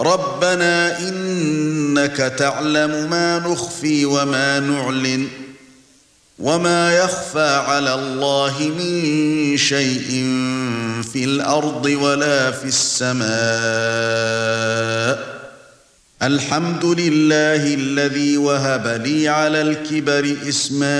رَبَّنَا إِنَّكَ تَعْلَمُ مَا نُخْفِي وَمَا نُعْلِنُ وَمَا يَخْفَى عَلَى اللَّهِ مِن شَيْءٍ فِي الْأَرْضِ وَلَا فِي السَّمَاءِ الْحَمْدُ لِلَّهِ الَّذِي وَهَبَ لِي عَلَى الْكِبَرِ إِسْمَاعِيلَ